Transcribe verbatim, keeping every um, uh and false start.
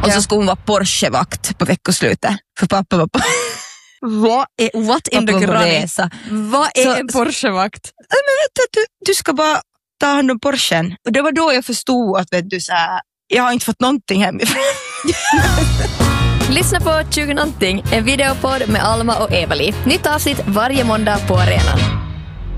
Och så skulle hon vara Porsche-vakt på veckoslutet. För pappa var på... Vad är, what in the granny? Vad är så, en Porsche-vakt? Men vet du, du ska bara ta hand om Porschen. Och det var då jag förstod att vet du, så här, jag har inte fått någonting hemifrån. Lyssna på tjugo någonting, en videopodd med Alma och Evali. Nytt avsnitt varje måndag på arenan.